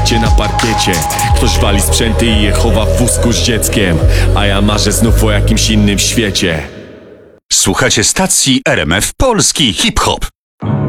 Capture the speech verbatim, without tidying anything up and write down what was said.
bicie na parkiecie. Ktoś wali sprzęty i je chowa w wózku z dzieckiem, a ja marzę znów o jakimś innym świecie. Słuchacie stacji R M F Polski Hip Hop.